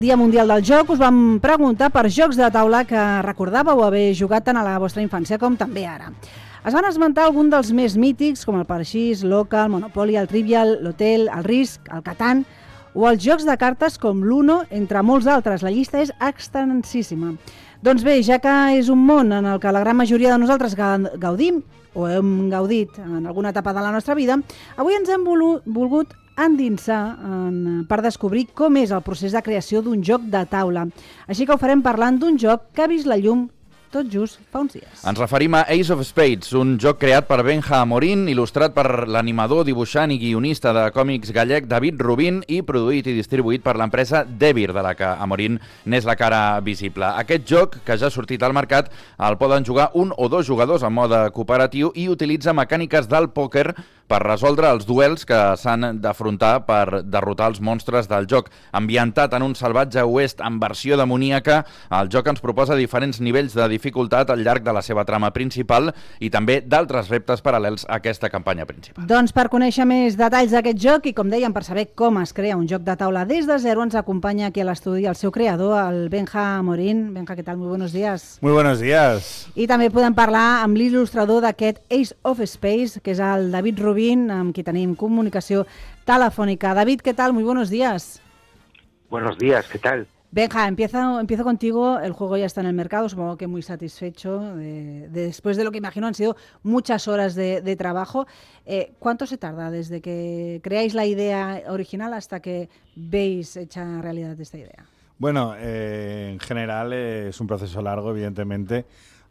Dia Mundial del Joc, us vam preguntar per jocs de taula que recordàveu haver jugat tant a la vostra infància com també ara. Es van esmentar algun dels més mítics, com el Parxís, l'Oca, el Monopoly, el Trivial, l'Hotel, el Risk, el Catan, o els jocs de cartes com l'Uno, entre molts altres. La llista és extensíssima. Doncs bé, ja que és un món en el que la gran majoria de nosaltres gaudim, o hem gaudit en alguna etapa de la nostra vida, avui ens hem volgut endinsar per descobrir com és el procés de creació d'un joc de taula. Així que ho farem parlant d'un joc que ha vist la llum tot just fa uns dies. Ens referim a Ace of Spades, un joc creat per Benja Amorín, il·lustrat per l'animador, dibuixant i guionista de còmics gallec David Rubin i produït i distribuït per l'empresa Devir, de la que Amorín n'és la cara visible. Aquest joc, que ja ha sortit al mercat, el poden jugar un o dos jugadors en mode cooperatiu i utilitza mecàniques del pòquer per resoldre els duels que s'han d'afrontar per derrotar els monstres del joc. Ambientat en un salvatge oest en versió demoníaca, el joc ens proposa diferents nivells de dificultat al llarg de la seva trama principal i també d'altres reptes paral·lels a aquesta campanya principal. Doncs per conèixer més detalls d'aquest joc i, com dèiem, per saber com es crea un joc de taula des de zero, ens acompanya aquí a l'estudi el seu creador, el Benja Amorín. Benja, ¿qué tal? Muy buenos días. Muy buenos días. I també podem parlar amb l'il·lustrador d'aquest Ace of Spades, que és el David Rubin, amb qui tenim comunicació telefònica. David, ¿qué tal? Muy buenos días. Buenos días, ¿qué tal? Benja, empiezo contigo. El juego ya está en el mercado, supongo que muy satisfecho. Después de lo que imagino han sido muchas horas de trabajo. ¿Cuánto se tarda desde que creáis la idea original hasta que veis hecha realidad esta idea? Bueno, en general es un proceso largo, evidentemente.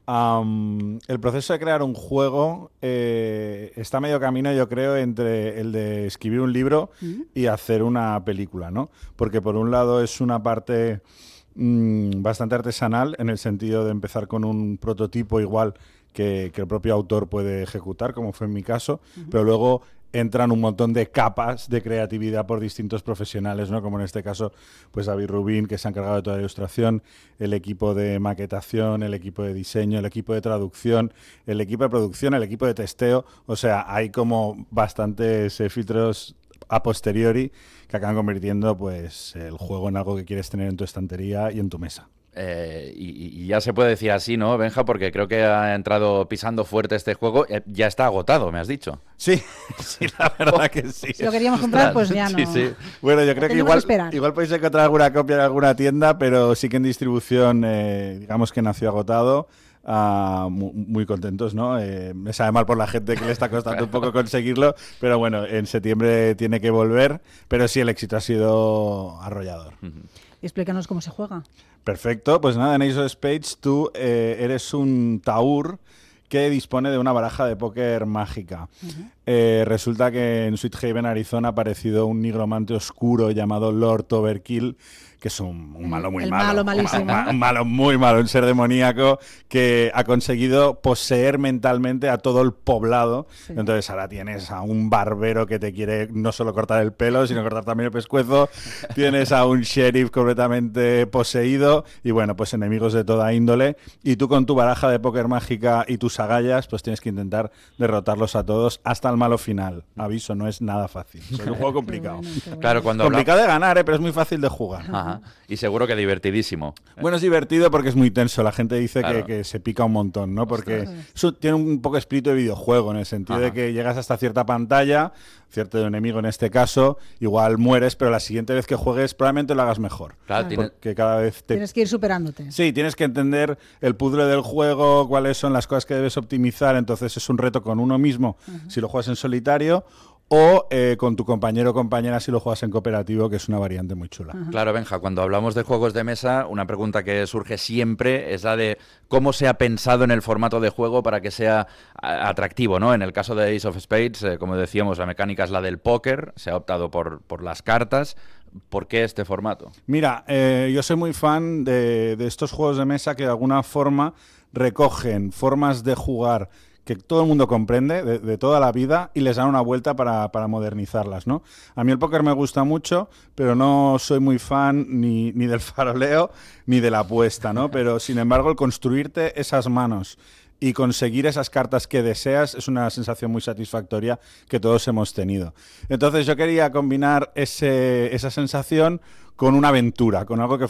El proceso de crear un juego está a medio camino, yo creo, entre el de escribir un libro y hacer una película, ¿no? Porque por un lado es una parte bastante artesanal, en el sentido de empezar con un prototipo igual que el propio autor puede ejecutar, como fue en mi caso, pero luego entran un montón de capas de creatividad por distintos profesionales, ¿no? Como en este caso, pues David Rubin, que se ha encargado de toda la ilustración, el equipo de maquetación, el equipo de diseño, el equipo de traducción, el equipo de producción, el equipo de testeo. O sea, hay como bastantes filtros a posteriori que acaban convirtiendo pues el juego en algo que quieres tener en tu estantería y en tu mesa. Y ya se puede decir así, ¿no, Benja? Porque creo que ha entrado pisando fuerte este juego. Ya está agotado, me has dicho. Sí, sí, la verdad que sí. Si lo queríamos comprar, pues ya no. Sí, sí. Bueno, yo creo que igual podéis encontrar alguna copia en alguna tienda, pero sí que en distribución, digamos que nació agotado. Muy contentos, ¿no? Me sabe mal por la gente que le está costando un poco conseguirlo, pero bueno, en septiembre tiene que volver, pero sí, el éxito ha sido arrollador. Explícanos cómo se juega. Perfecto, pues nada, en Ace of Spades tú eres un taur que dispone de una baraja de póker mágica. Resulta que en Sweet Haven, Arizona, ha aparecido un nigromante oscuro llamado Lord Overkill, que es un malo muy malo. Un malo muy malo, un ser demoníaco que ha conseguido poseer mentalmente a todo el poblado. Sí. Entonces ahora tienes a un barbero que te quiere no solo cortar el pelo, sino cortar también el pescuezo. Tienes a un sheriff completamente poseído y bueno, pues enemigos de toda índole. Y tú con tu baraja de póker mágica y tus agallas, pues tienes que intentar derrotarlos a todos hasta el malo final. Aviso, no es nada fácil. Es un juego complicado. Claro, complicado de ganar, pero es muy fácil de jugar. Ajá. Y seguro que divertidísimo. Bueno, es divertido porque es muy tenso. La gente dice que se pica un montón, ¿no? Porque eso tiene un poco espíritu de videojuego, en el sentido de que llegas hasta cierta pantalla, cierto enemigo en este caso, igual mueres, pero la siguiente vez que juegues probablemente lo hagas mejor. Claro, porque cada vez tienes que ir superándote. Sí, tienes que entender el puzzle del juego, cuáles son las cosas que debes optimizar. Entonces es un reto con uno mismo si lo juegas en solitario, o con tu compañero o compañera si lo juegas en cooperativo, que es una variante muy chula. Claro, Benja, cuando hablamos de juegos de mesa, una pregunta que surge siempre es la de cómo se ha pensado en el formato de juego para que sea atractivo, ¿no? En el caso de Ace of Spades, como decíamos, la mecánica es la del póker, se ha optado por las cartas. ¿Por qué este formato? Mira, yo soy muy fan de estos juegos de mesa que de alguna forma recogen formas de jugar que todo el mundo comprende de toda la vida y les dan una vuelta para modernizarlas, ¿no? A mí el póker me gusta mucho, pero no soy muy fan ni del faroleo ni de la apuesta, ¿no? Pero sin embargo el construirte esas manos y conseguir esas cartas que deseas es una sensación muy satisfactoria que todos hemos tenido. Entonces yo quería combinar esa sensación con una aventura, con algo que